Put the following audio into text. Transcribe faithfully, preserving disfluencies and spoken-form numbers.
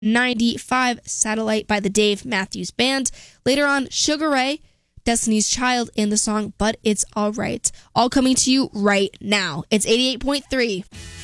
ninety-five, Satellite by the Dave Matthews Band. Later on, Sugar Ray, Destiny's Child, in the song But It's Alright. All coming to you right now. It's eighty-eight point three.